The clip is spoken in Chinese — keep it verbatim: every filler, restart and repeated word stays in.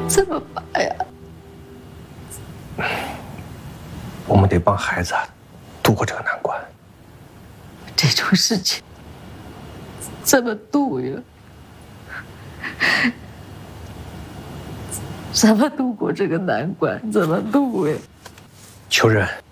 怎么办呀？ 我们得帮孩子度过这个难关。 这种事情怎么度呀？怎么度过这个难关？怎么度呀？ 秋仁。